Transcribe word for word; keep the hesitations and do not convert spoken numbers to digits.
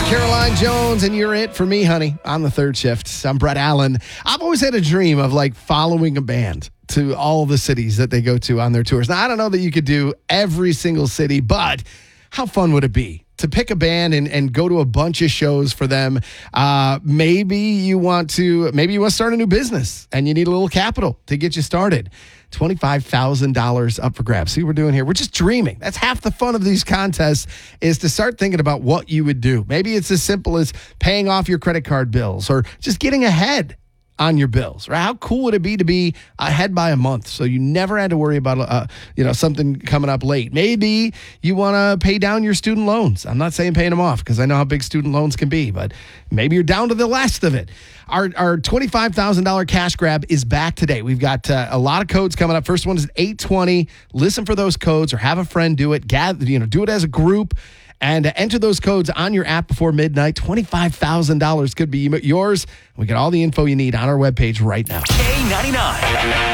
Caroline Jones, and you're it for me, honey, on the third shift. I'm Brett Allen. I've always had a dream of like following a band to all the cities that they go to on their tours. Now, I don't know that you could do every single city, but how fun would it be to pick a band and, and go to a bunch of shows for them? Uh, maybe you want to, maybe you want to start a new business and you need a little capital to get you started. twenty-five thousand dollars up for grabs. See what we're doing here? We're just dreaming. That's half the fun of these contests, is to start thinking about what you would do. Maybe it's as simple as paying off your credit card bills or just getting ahead on your bills, right? How cool would it be to be ahead by a month so you never had to worry about uh, you know, something coming up late? Maybe you want to pay down your student loans. I'm not saying paying them off because I know how big student loans can be, but maybe you're down to the last of it. Our our twenty-five thousand dollars cash grab is back today. We've got uh, a lot of codes coming up. First one is at eight twenty. Listen for those codes or have a friend do it. Gather, you know, do it as a group. And uh, enter those codes on your app before midnight. twenty-five thousand dollars could be yours. We got all the info you need on our webpage right now. K ninety-nine.